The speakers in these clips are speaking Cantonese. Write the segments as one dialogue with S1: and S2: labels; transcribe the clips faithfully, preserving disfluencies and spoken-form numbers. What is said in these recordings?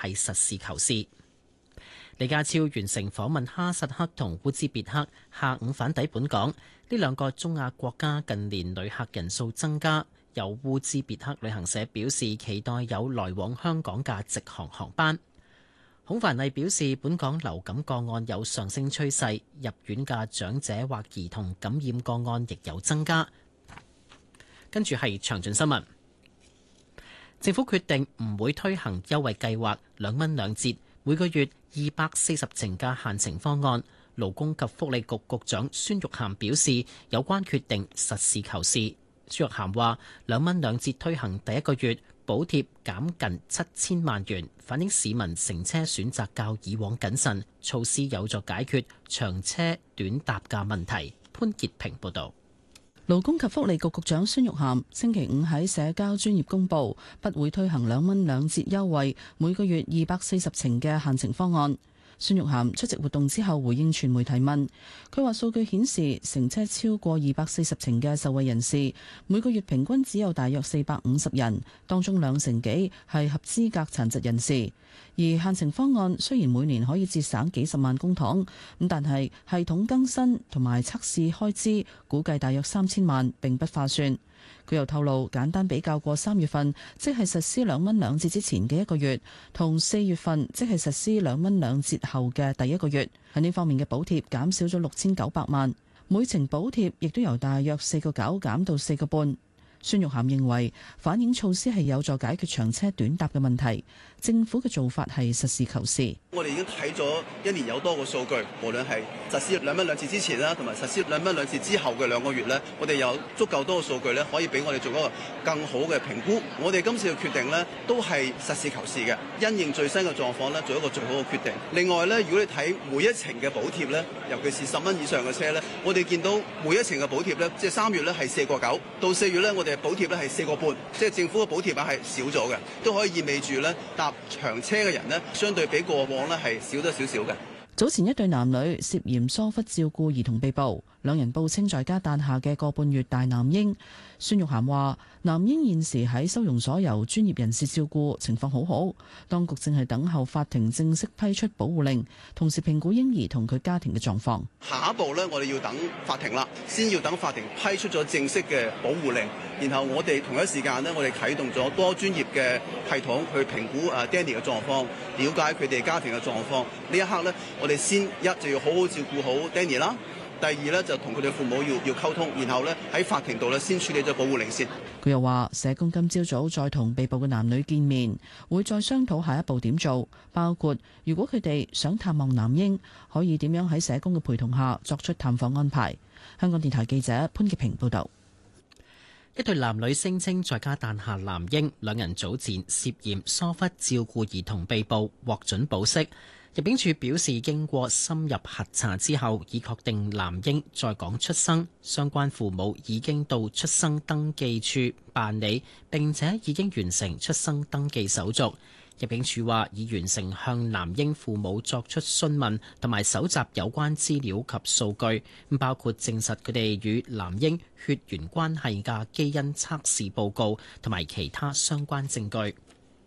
S1: 係實事求是。李家超完成訪問哈薩克同烏茲別克，下午返抵本港。呢兩個中亞國家近年旅客人數增加，有烏茲別克旅行社表示期待有來往香港嘅直航航班。孔繁毅表示，本港流感個案有上升趨勢，入院嘅長者或兒童感染個案亦有增加。跟住係詳盡新聞。政府決定唔會推行優惠計劃，兩蚊兩折，每個月二百四十程嘅限程方案。勞工及福利局局長孫玉菡表示，有關決定實事求是。孫玉菡話，兩蚊兩折推行第一個月，補貼減近七千萬元，反映市民乘車選擇較以往謹慎，措施有助解決長車短搭嘅問題。潘潔平報導。
S2: 勞工及福利局局長孫玉菡星期五喺社交專頁公佈，不會推行兩蚊兩折優惠，每個月二百四十程嘅限程方案。孫玉菡出席活動之後回應傳媒提問，佢話數據顯示乘車超過二百四十程嘅受惠人士，每個月平均只有大約四百五十人，當中兩成幾係合資格殘疾人士。而限程方案雖然每年可以節省幾十萬公帑，咁但係系統更新同埋測試開支估計大約三千萬，並不划算。佢又透露，簡單比較過三月份，即係實施兩蚊兩折之前嘅一個月，同四月份，即係實施兩蚊兩折後嘅第一個月，喺呢方面嘅補貼減少咗六千九百萬，每程補貼亦都由大約四個九減到四個半。孫玉菡認為反映措施係有助解決長車短搭嘅問題，政府嘅做法係實事求是。
S3: 我哋已經睇咗一年有多個數據，無論係實施兩蚊兩折之前啦，同埋實施兩蚊兩折之後嘅兩個月咧，我哋有足夠多嘅數據咧，可以俾我哋做一個更好嘅評估。我哋今次嘅決定咧，都係實事求是嘅，因應最新嘅狀況咧，做一個最好嘅決定。另外咧，如果你睇每一程嘅補貼咧，尤其是十蚊以上嘅車咧，我哋見到每一程嘅補貼咧，即係三月咧係四個九，到四月咧我哋補貼咧係四個半，即係政府嘅補貼額係少咗嘅，都可以意味住咧搭長車嘅人呢，相對比過往呢係少咗少少嘅。
S2: 早前一對男女涉嫌疏忽照顧兒童被捕，兩人報稱在家誕下嘅個半月大男嬰。孫玉菡話：男嬰現時喺收容所由專業人士照顧，情況好好。當局正係等候法庭正式批出保護令，同時評估嬰兒同佢家庭嘅狀況。
S3: 下一步呢，我哋要等法庭啦，先要等法庭批出咗正式嘅保護令，然後我哋同一時間呢，我哋啟動咗多專業嘅系統去評估啊 Danny 嘅狀況，了解佢哋家庭嘅狀況。呢一刻呢，我哋先一就要好好照顧好 Danny 啦。第二咧就同佢哋父母要要溝通，然後咧喺法庭度咧先處理咗保護令先。
S2: 佢又話社工今朝早再同被捕嘅男女見面，會再商討下一步點做，包括如果佢哋想探望男嬰，可以點樣喺社工嘅陪同下作出探訪安排。香港電台記者潘潔平報導。
S1: 一對男女聲稱在家誕下男嬰，兩人早前涉嫌疏忽照顧兒童被捕，獲准保釋。入境處表示，經過深入核查之後，已確定男嬰在港出生，相關父母已經到出生登記處辦理，並且已經完成出生登記手續。入境處話已完成向男嬰父母作出詢問同埋搜集有關資料及數據，包括證實佢哋與男嬰血緣關係嘅基因測試報告同埋其他相關證據。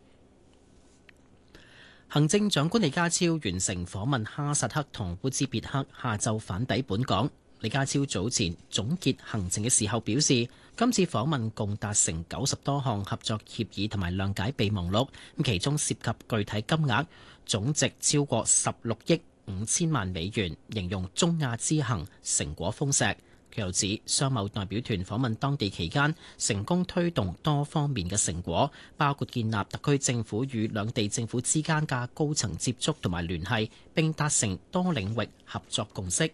S1: 行政長官李家超完成訪問哈薩克同烏茲別克，下晝返抵本港。李家超早前總結行程嘅時候表示，今次訪問共達成九十多項合作協議同埋諒解備忘錄，咁其中涉及具體金額總值超過十六億五千萬美元，形容中亞之行成果豐碩。佢又指，商貿代表團訪問當地期間，成功推動多方面嘅成果，包括建立特區政府與兩地政府之間嘅高層接觸同埋聯繫，並達成多領域合作共識。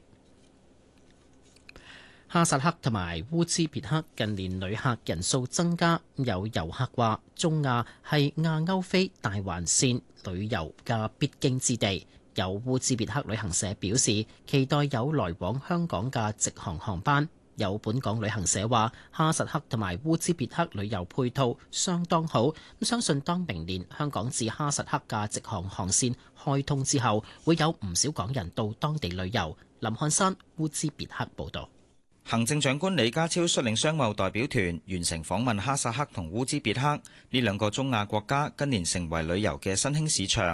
S1: 哈薩克同埋烏茲別克近年旅客人數增加，有遊客話中亞係亞歐非大環線旅遊嘅必經之地。有烏茲別克旅行社表示，期待有來往香港嘅直航航班。有本港旅行社話，哈薩克同埋烏茲別克旅遊配套相當好，咁相信當明年香港至哈薩克嘅直航航線開通之後，會有唔少港人到當地旅遊。林漢山，烏茲別克報導。
S4: 行政長官李家超率領商貿代表團完成訪問哈薩克同烏茲別克呢兩個中亞國家，近年成為旅遊嘅新興市場。